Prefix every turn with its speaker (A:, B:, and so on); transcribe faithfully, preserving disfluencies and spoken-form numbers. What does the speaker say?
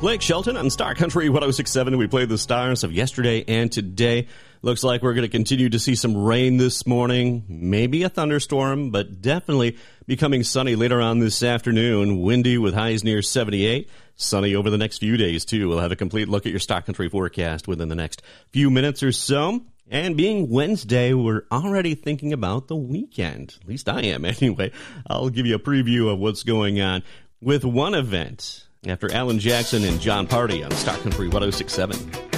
A: Blake Shelton on Star Country one oh six point seven. We played the stars of yesterday and today. Looks like we're going to continue to see some rain this morning, maybe a thunderstorm, but definitely becoming sunny later on this afternoon. Windy with highs near seventy-eight. Sunny over the next few days, too. We'll have a complete look at your Star Country forecast within the next few minutes or so. And being Wednesday, we're already thinking about the weekend. At least I am, anyway. I'll give you a preview of what's going on with one event after Alan Jackson and John Party on Star Country one oh six point seven.